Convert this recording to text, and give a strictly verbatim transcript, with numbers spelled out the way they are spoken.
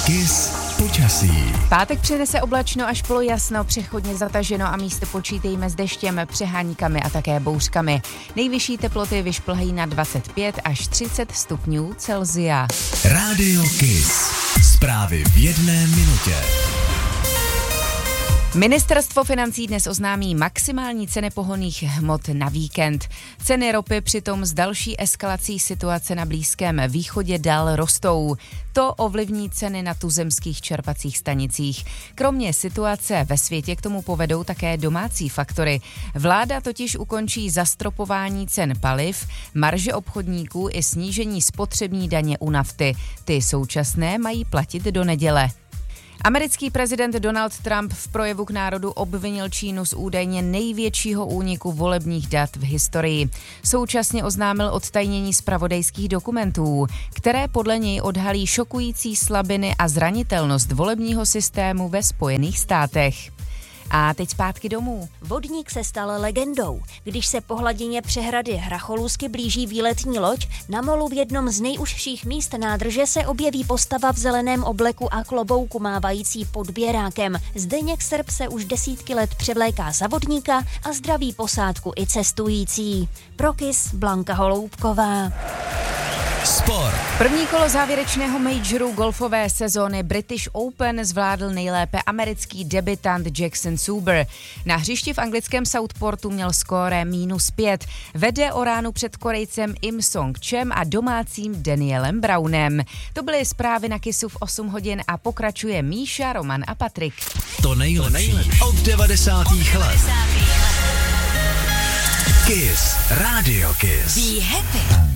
Kiss počasí. Pátek přinese oblačno až polojasno, přechodně zataženo a místy počítejme s deštěm, přeháníkami a také bouřkami. Nejvyšší teploty vyšplhají na dvacet pět až třicet stupňů Celsia. Rádio Kiss. Zprávy v jedné minutě. Ministerstvo financí dnes oznámí maximální ceny pohonných hmot na víkend. Ceny ropy přitom s další eskalací situace na Blízkém východě dál rostou. To ovlivní ceny na tuzemských čerpacích stanicích. Kromě situace ve světě k tomu povedou také domácí faktory. Vláda totiž ukončí zastropování cen paliv, marže obchodníků i snížení spotřební daně u nafty. Ty současné mají platit do neděle. Americký prezident Donald Trump v projevu k národu obvinil Čínu z údajně největšího úniku volebních dat v historii. Současně oznámil odtajnění zpravodajských dokumentů, které podle něj odhalí šokující slabiny a zranitelnost volebního systému ve Spojených státech. A teď zpátky domů. Vodník se stal legendou. Když se po hladině přehrady Hracholůzky blíží výletní loď, na molu v jednom z nejužších míst nádrže se objeví postava v zeleném obleku a klobouku mávající podběrákem. Zdeněk Srb se už desítky let převléká za vodníka a zdraví posádku i cestující. Pro Kiss Blanka Holoubková. Sport. První kolo závěrečného majoru golfové sezóny British Open zvládl nejlépe americký debutant Jackson Suber. Na hřišti v anglickém Southportu měl skóre minus pět. Vede o ránu před Korejcem Im Song Chem a domácím Danielem Brownem. To byly zprávy na Kissu v osm hodin a pokračuje Míša, Roman a Patrik. To nejlepší od devadesátých let. Kiss. Rádio Kiss. Be happy.